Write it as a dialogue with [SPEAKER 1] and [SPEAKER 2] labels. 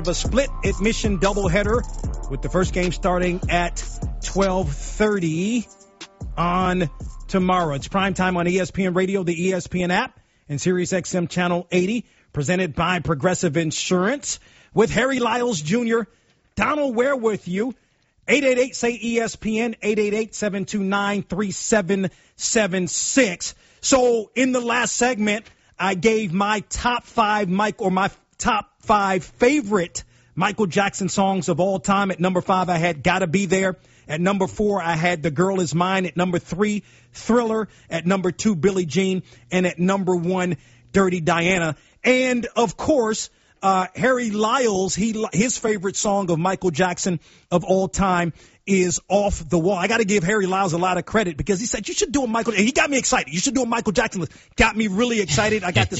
[SPEAKER 1] A split admission doubleheader with the first game starting at 12:30 on tomorrow. It's primetime on ESPN Radio, the ESPN app, and SiriusXM Channel 80, presented by Progressive Insurance. With Harry Lyles Jr., Donald Ware with you. 888-SAY-ESPN, 888-729-3776. So in the last segment, I gave my top five favorite Michael Jackson songs of all time. At number 5, I had Gotta Be There. At number 4, I had The Girl Is Mine. At number 3, Thriller. At number 2, Billie Jean. And at number 1, Dirty Diana. And, of course, Harry Lyles, his favorite song of Michael Jackson of all time is Off the Wall. I got to give Harry Lyles a lot of credit because he said, you should do a Michael, and he got me excited. You should do a Michael Jackson list. Got me really excited. I got this